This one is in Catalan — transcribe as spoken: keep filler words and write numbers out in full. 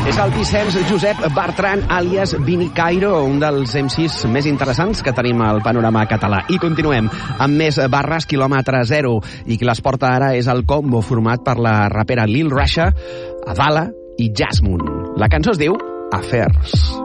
És el Vicenç Josep Bertran, àlies Vini Cairo, un dels M Cs més interessants que tenim al panorama català. I continuem amb més barres quilòmetre zero. I qui les porta ara és el combo format per la rapera Lil Rasha, Avala i Jasmine. La cançó es diu Affairs.